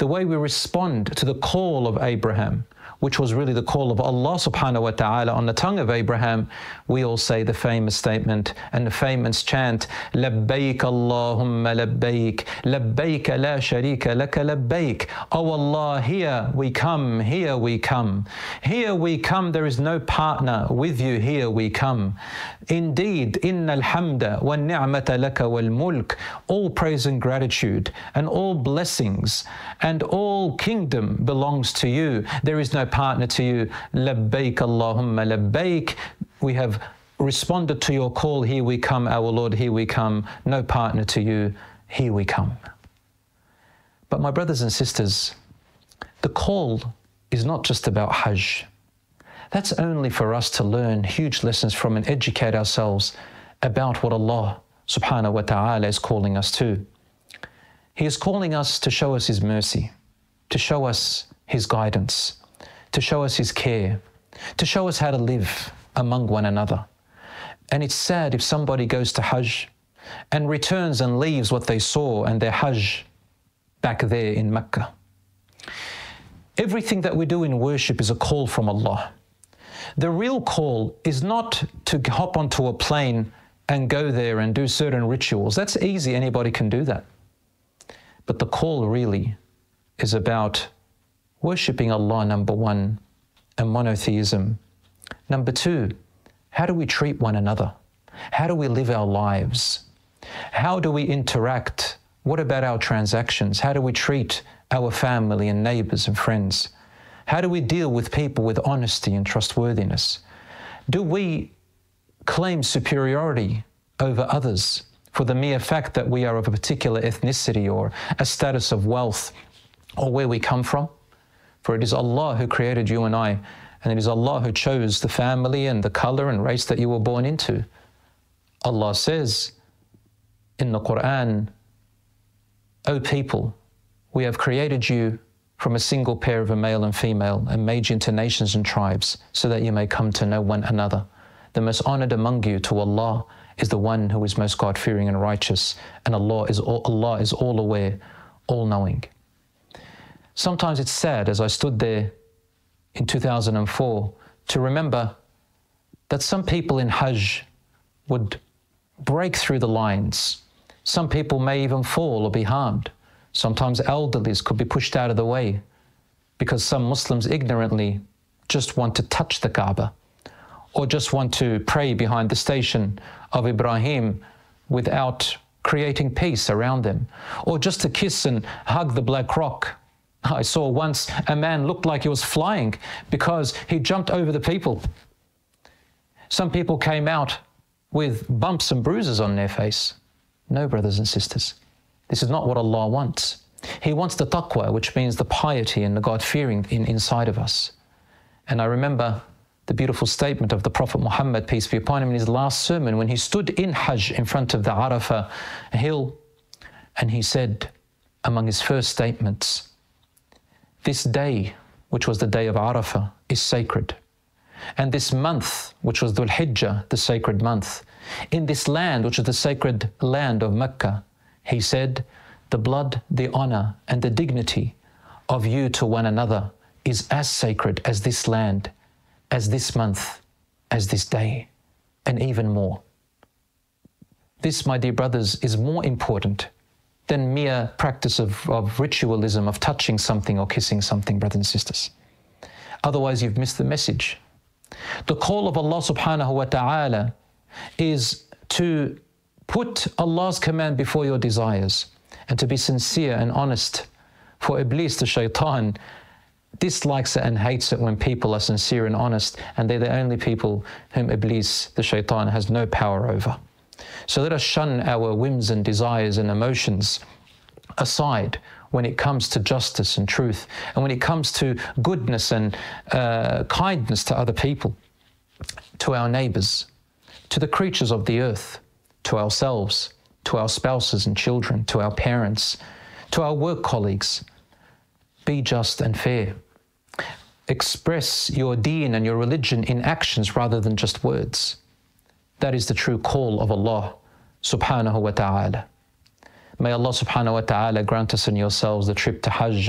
the way we respond to the call of Abraham, which was really the call of Allah subhanahu wa ta'ala on the tongue of Abraham, we all say the famous statement and the famous chant, Labbaik Allahumma labbaik, labbaik la sharika laka labbaik. Oh Allah, here we come, here we come. Here we come, there is no partner with you, here we come. Indeed, inna alhamda wa ni'mata laka wal mulk, all praise and gratitude and all blessings and all kingdom belongs to you. There is no partner to you. Labbaik Allahumma labbaik. We have responded to your call. Here we come, our Lord, here we come. No partner to you. Here we come. But my brothers and sisters, the call is not just about Hajj. That's only for us to learn huge lessons from and educate ourselves about what Allah subhanahu wa ta'ala is calling us to. He is calling us to show us His mercy, to show us His guidance, to show us His care, to show us how to live among one another. And it's sad if somebody goes to Hajj and returns and leaves what they saw and their Hajj back there in Mecca. Everything that we do in worship is a call from Allah. The real call is not to hop onto a plane and go there and do certain rituals. That's easy, anybody can do that. But the call really is about worshipping Allah, number one, and monotheism. Number two, how do we treat one another? How do we live our lives? How do we interact? What about our transactions? How do we treat our family and neighbors and friends? How do we deal with people with honesty and trustworthiness? Do we claim superiority over others for the mere fact that we are of a particular ethnicity or a status of wealth or where we come from? For it is Allah who created you and I, and it is Allah who chose the family and the color and race that you were born into. Allah says in the Quran, O people, we have created you from a single pair of a male and female and made you into nations and tribes so that you may come to know one another. The most honored among you to Allah is the one who is most God-fearing and righteous, and Allah is all aware, all-knowing. Sometimes it's sad, as I stood there in 2004, to remember that some people in Hajj would break through the lines. Some people may even fall or be harmed. Sometimes elderlies could be pushed out of the way because some Muslims ignorantly just want to touch the Kaaba or just want to pray behind the station of Ibrahim without creating peace around them, or just to kiss and hug the black rock. I saw once a man looked like he was flying because he jumped over the people. Some people came out with bumps and bruises on their face. No, brothers and sisters, this is not what Allah wants. He wants the taqwa, which means the piety and the God-fearing inside of us. And I remember the beautiful statement of the Prophet Muhammad, peace be upon him, in his last sermon when he stood in Hajj in front of the Arafah hill, and he said among his first statements, this day, which was the day of Arafah, is sacred. And this month, which was Dhul Hijjah, the sacred month, in this land, which is the sacred land of Mecca, he said, the blood, the honor, and the dignity of you to one another is as sacred as this land, as this month, as this day, and even more. This, my dear brothers, is more important than mere practice of ritualism, of touching something or kissing something, brothers and sisters. Otherwise, you've missed the message. The call of Allah subhanahu wa ta'ala is to put Allah's command before your desires and to be sincere and honest. For Iblis, the shaitan, dislikes it and hates it when people are sincere and honest, and they're the only people whom Iblis, the shaitan, has no power over. So let us shun our whims and desires and emotions aside when it comes to justice and truth, and when it comes to goodness and kindness to other people, to our neighbors, to the creatures of the earth, to ourselves, to our spouses and children, to our parents, to our work colleagues. Be just and fair. Express your deen and your religion in actions rather than just words. That is the true call of Allah subhanahu wa ta'ala. May Allah subhanahu wa ta'ala grant us and yourselves the trip to Hajj